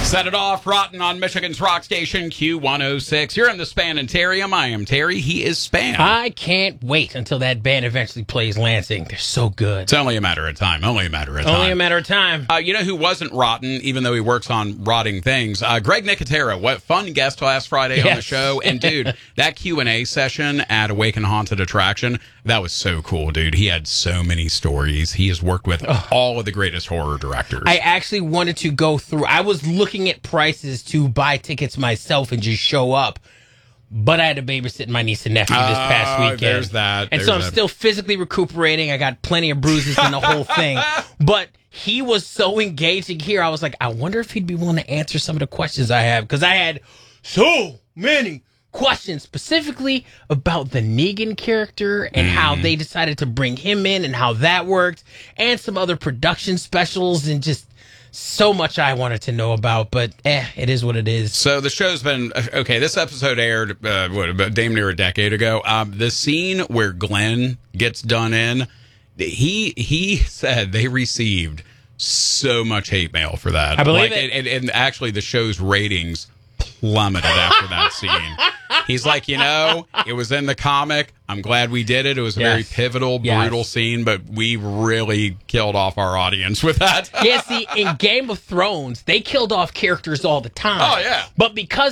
Set it off, Rotten on Michigan's rock station, Q106. You're in the Spanitarium. I am Terry. He is Span. I can't wait until that band eventually plays Lansing. They're so good. It's only a matter of time. Only a matter of time. You know who wasn't rotten, even though he works on rotting things? Greg Nicotero. What fun guest last Friday on the show. And, dude, that Q&A session at Awaken Haunted Attraction, that was so cool, dude. He had so many stories. He has worked with all of the greatest horror directors. I actually wanted to go through. I was looking at prices to buy tickets myself and just show up. But I had to babysit my niece and nephew this past weekend. There's that. And so I'm still physically recuperating. I got plenty of bruises and the whole thing. But he was so engaging here. I was like, I wonder if he'd be willing to answer some of the questions I have. Because I had so many questions specifically about the Negan character and how they decided to bring him in and how that worked. And some other production specials and just so much I wanted to know about, but it is what it is. So the show's been, okay, this episode aired, damn near a decade ago. The scene where Glenn gets done in, he said they received so much hate mail for that. I believe it. And actually the show's ratings plummeted after that scene. He's like, it was in the comic. I'm glad we did it. It was a very pivotal, brutal scene, but we really killed off our audience with that. Yeah, see, in Game of Thrones, they killed off characters all the time. Oh, yeah. But because